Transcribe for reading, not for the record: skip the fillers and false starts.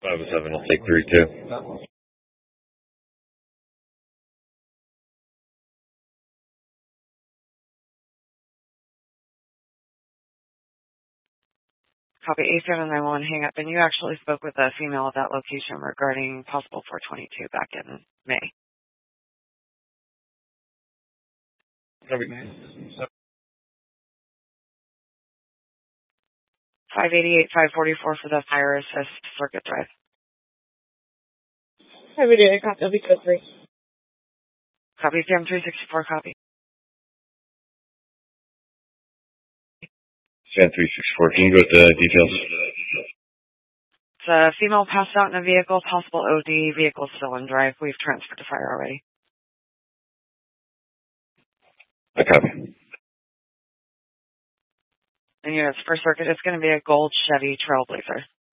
507, I'll take 3-2. Copy A791, hang up. And you actually spoke with a female at that location regarding possible 422 back in May. Copy. 588, 544 for the fire assist circuit drive. 588, copy. I'll be code 3. Copy, Sam 364, copy. Sam 364, can you go with the details? It's a female passed out in a vehicle, possible OD, vehicle still in drive. We've transferred to fire already. I copy. And units per circuit, it's going to be a gold Chevy Trailblazer.